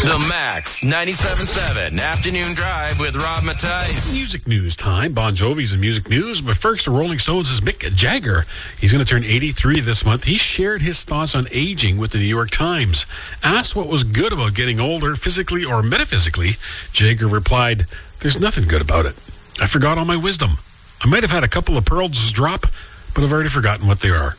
The Max 97.7 Afternoon Drive with Rob Mattice. Music news time. Bon Jovi's in music news. But first, the Rolling Stones' Mick Jagger. He's going to turn 83 this month. He shared his thoughts on aging with the New York Times. Asked what was good about getting older, physically or metaphysically, Jagger replied, "There's nothing good about it. I forgot all my wisdom. I might have had a couple of pearls drop, but I've already forgotten what they are."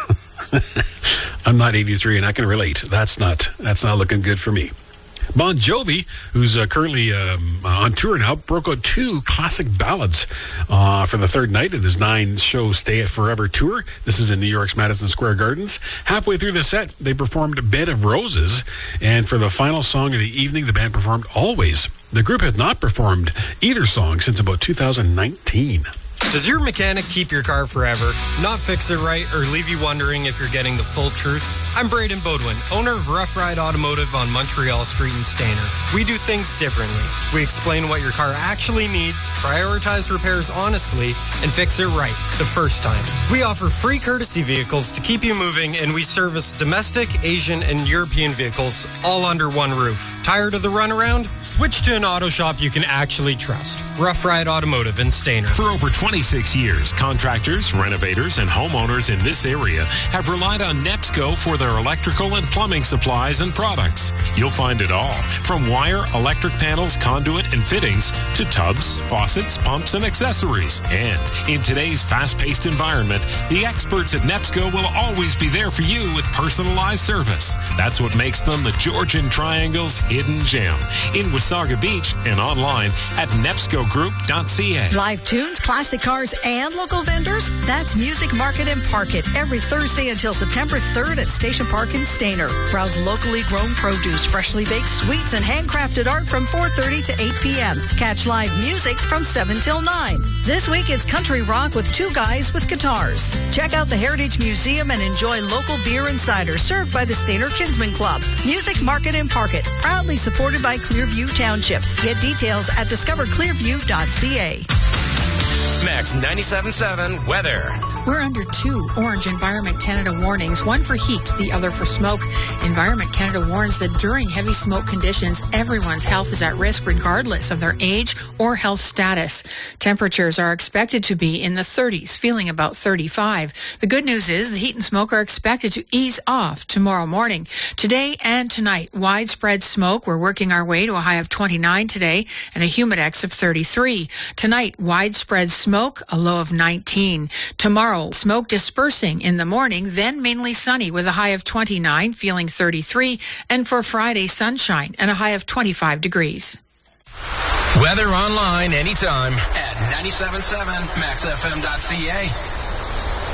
I'm not 83 and I can relate. That's not looking good for me. Bon Jovi, who's currently on tour now, broke out 2 classic ballads for the third night of his 9-show Stay It Forever tour. This is in New York's Madison Square Gardens. Halfway through the set, they performed Bed of Roses, and for the final song of the evening, the band performed Always. The group had not performed either song since about 2019. Does your mechanic keep your car forever, not fix it right, or leave you wondering if you're getting the full truth? I'm Braden Bodwin, owner of Rough Ride Automotive on Montreal Street in Stayner. We do things differently. We explain what your car actually needs, prioritize repairs honestly, and fix it right the first time. We offer free courtesy vehicles to keep you moving, and we service domestic, Asian, and European vehicles all under one roof. Tired of the runaround? Switch to an auto shop you can actually trust. Rough Ride Automotive in Stayner. For over 26 years, contractors, renovators, and homeowners in this area have relied on NEPSCO for their electrical and plumbing supplies and products. You'll find it all, from wire, electric panels, conduit, and fittings, to tubs, faucets, pumps, and accessories. And in today's fast-paced environment, the experts at NEPSCO will always be there for you with personalized service. That's what makes them the Georgian Triangle's hidden gem. In Wasaga Beach and online at nepscogroup.ca. Live tunes, classic cars, and local vendors? That's Music Market and Park It every Thursday until September 3rd at Station Park in Stayner. Browse locally grown produce, freshly baked sweets, and handcrafted art from 4:30 to 8 p.m. Catch live music from 7 till 9. This week it's country rock with 2 guys with guitars. Check out the Heritage Museum and enjoy local beer and cider served by the Stayner Kinsman Club. Music Market and Park It, proudly supported by Clearview Township. Get details at discoverclearview.ca. Max 97.7 weather. We're under 2 orange Environment Canada warnings, one for heat, the other for smoke. Environment Canada warns that during heavy smoke conditions, everyone's health is at risk regardless of their age or health status. Temperatures are expected to be in the 30s, feeling about 35. The good news is the heat and smoke are expected to ease off tomorrow morning. Today and tonight, widespread smoke. We're working our way to a high of 29 today and a humidex of 33. Tonight, widespread smoke, a low of 19. Tomorrow, smoke dispersing in the morning, then mainly sunny with a high of 29, feeling 33. And for Friday, sunshine and a high of 25 degrees. Weather online anytime at 97.7maxfm.ca.